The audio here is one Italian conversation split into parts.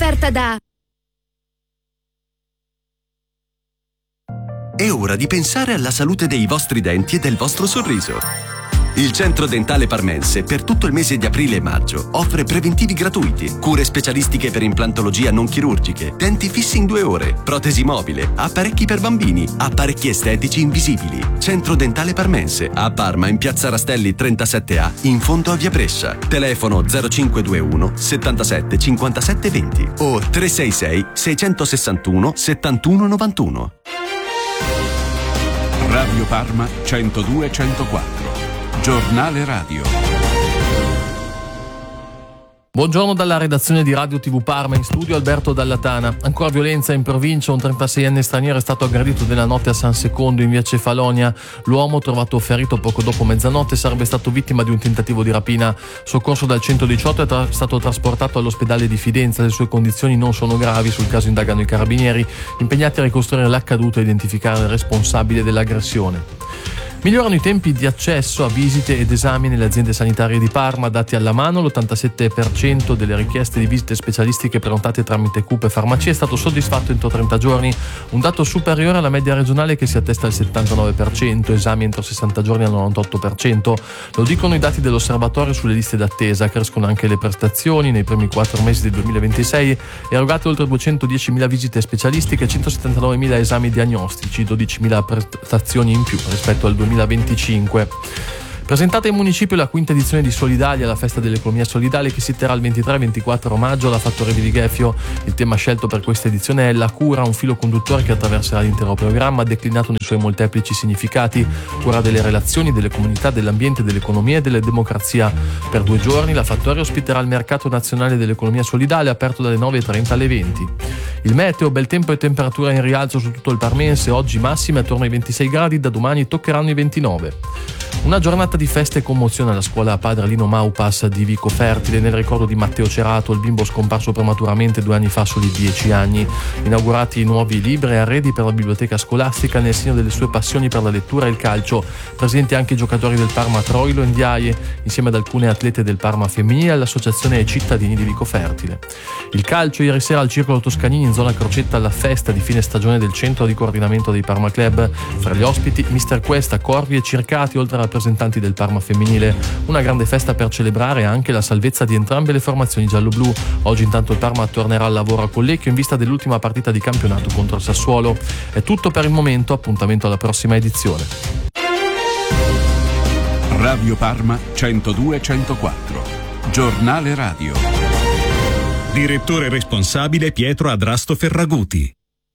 offerta da... È ora di pensare alla salute dei vostri denti e del vostro sorriso. Il Centro Dentale Parmense per tutto il mese di aprile e maggio offre preventivi gratuiti, cure specialistiche per implantologia non chirurgiche, denti fissi in 2 ore, protesi mobile, apparecchi per bambini, apparecchi estetici invisibili. Centro Dentale Parmense a Parma in Piazza Rastelli 37A in fondo a Via Brescia. Telefono 0521 77 57 20 o 366 661 71 91. Radio Parma 102-104. Giornale radio. Buongiorno dalla redazione di Radio TV Parma, in studio Alberto Dallatana. Ancora violenza in provincia, un 36enne straniero è stato aggredito nella notte a San Secondo in via Cefalonia. L'uomo, trovato ferito poco dopo mezzanotte, sarebbe stato vittima di un tentativo di rapina. Soccorso dal 118 è stato trasportato all'ospedale di Fidenza. Le sue condizioni non sono gravi. Sul caso indagano i carabinieri, impegnati a ricostruire l'accaduto e identificare il responsabile dell'aggressione. Migliorano i tempi di accesso a visite ed esami nelle aziende sanitarie di Parma. Dati alla mano, l'87% delle richieste di visite specialistiche prenotate tramite CUP e farmacie è stato soddisfatto entro 30 giorni, un dato superiore alla media regionale che si attesta al 79%, esami entro 60 giorni al 98%. Lo dicono i dati dell'osservatorio sulle liste d'attesa. Crescono anche le prestazioni. Nei primi 4 mesi del 2026 erogate oltre 210.000 visite specialistiche, 179.000 esami diagnostici, 12.000 prestazioni in più rispetto al 2025. Presentata in municipio la 5ª edizione di Solidalia, la festa dell'economia solidale che si terrà il 23-24 maggio alla Fattoria di Ghefio. Il tema scelto per questa edizione è la cura, un filo conduttore che attraverserà l'intero programma, declinato nei suoi molteplici significati: cura delle relazioni, delle comunità, dell'ambiente, dell'economia e della democrazia. Per 2 giorni la Fattoria ospiterà il mercato nazionale dell'economia solidale, aperto dalle 9:30 alle 20. Il meteo, bel tempo e temperatura in rialzo su tutto il Parmense, oggi massime attorno ai 26 gradi, da domani toccheranno i 29. Una giornata di festa e commozione alla scuola Padre Lino Maupas di Vico Fertile, nel ricordo di Matteo Cerato, il bimbo scomparso prematuramente 2 anni fa, soli 10 anni. Inaugurati i nuovi libri e arredi per la biblioteca scolastica nel segno delle sue passioni per la lettura e il calcio. Presenti anche i giocatori del Parma Troilo e Ndiaye, insieme ad alcune atlete del Parma femminile e all'associazione ai cittadini di Vico Fertile. Il calcio, ieri sera al Circolo Toscanini in zona Crocetta, alla festa di fine stagione del centro di coordinamento dei Parma Club. Fra gli ospiti Mister Questa, Corvi e Circati, oltre a rappresentanti del Parma femminile. Una grande festa per celebrare anche la salvezza di entrambe le formazioni giallo-blu. Oggi intanto il Parma tornerà al lavoro a Collecchio in vista dell'ultima partita di campionato contro il Sassuolo. È tutto per il momento, appuntamento alla prossima edizione. Radio Parma 102-104. Giornale radio. Direttore responsabile Pietro Adrasto Ferraguti.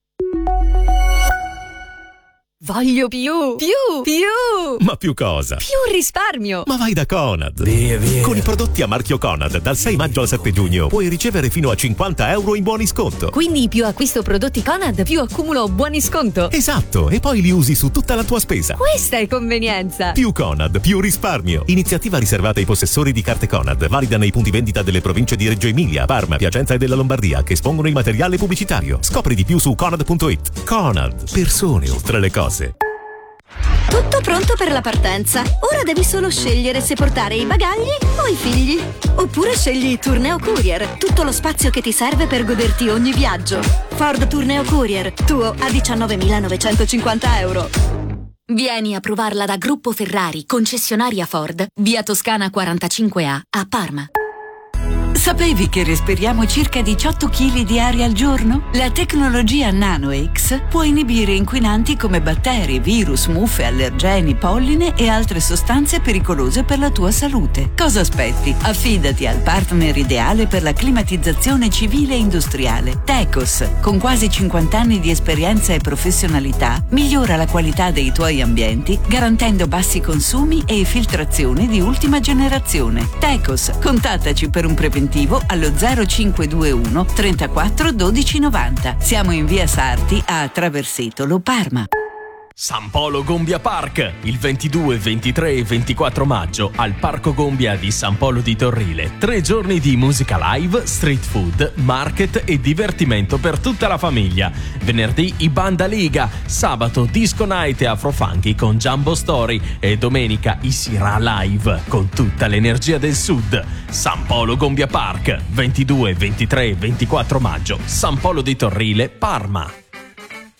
Voglio più! Ma più cosa? Più risparmio! Ma vai da Conad! Via. Con i prodotti a marchio Conad, dal 6 maggio al 7 giugno, puoi ricevere fino a 50 euro in buoni sconto. Quindi più acquisto prodotti Conad, più accumulo buoni sconto. Esatto, e poi li usi su tutta la tua spesa. Questa è convenienza! Più Conad, più risparmio. Iniziativa riservata ai possessori di carte Conad, valida nei punti vendita delle province di Reggio Emilia, Parma, Piacenza e della Lombardia, che espongono il materiale pubblicitario. Scopri di più su conad.it. Conad, persone oltre le cose. Tutto pronto per la partenza. Ora devi solo scegliere se portare i bagagli o i figli. Oppure scegli Tourneo Courier, tutto lo spazio che ti serve per goderti ogni viaggio. Ford Tourneo Courier, tuo a 19.950 euro. Vieni a provarla da Gruppo Ferrari, concessionaria Ford, via Toscana 45A, a Parma. Sapevi che respiriamo circa 18 kg di aria al giorno? La tecnologia NanoX può inibire inquinanti come batteri, virus, muffe, allergeni, polline e altre sostanze pericolose per la tua salute. Cosa aspetti? Affidati al partner ideale per la climatizzazione civile e industriale. Tecos, con quasi 50 anni di esperienza e professionalità, migliora la qualità dei tuoi ambienti garantendo bassi consumi e filtrazione di ultima generazione. Tecos, contattaci per un preventivo allo 0521 34 12 90. Siamo in via Sarti a Traversetolo, Parma. San Polo Gombia Park, il 22, 23 e 24 maggio al Parco Gombia di San Polo di Torrile. 3 giorni di musica live, street food, market e divertimento per tutta la famiglia. Venerdì i Banda Liga, sabato Disco Night e Afro Funky con Jumbo Story e domenica i Sira Live con tutta l'energia del sud. San Polo Gombia Park, 22, 23 e 24 maggio, San Polo di Torrile, Parma.